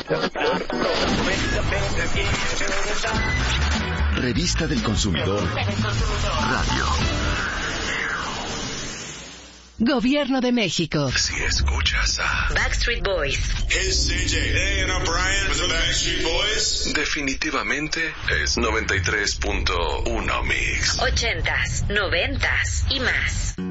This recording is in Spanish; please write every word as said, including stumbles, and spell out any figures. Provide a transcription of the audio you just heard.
Revista del Consumidor Radio. Gobierno de México. Si escuchas a Backstreet Boys, Hey C J, hey, and I'm Brian with the Backstreet Boys. definitivamente es noventa y tres punto uno Mix. ochentas, noventas y más.